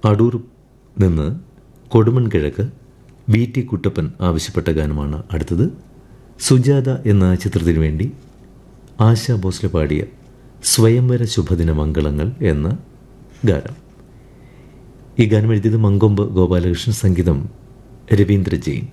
അടൂർ നിന്ന് കൊടുമൺ കിഴക്ക് B T Kuttappan ആവശ്യപ്പെട്ട ഗാനമാണ് അടുത്തത്. സുജാത എന്ന ചിത്രത്തിനു വേണ്ടി ആശാ ഭോസ്ലെ പാടിയ സ്വയംവര ശുഭദിന മംഗളങ്ങൾ എന്ന ഗാനം. ഈ ഗാനം എഴുതിയത് മങ്കൊമ്പ് ഗോപാലകൃഷ്ണൻ, സംഗീതം രവീന്ദ്ര ജെയിൻ.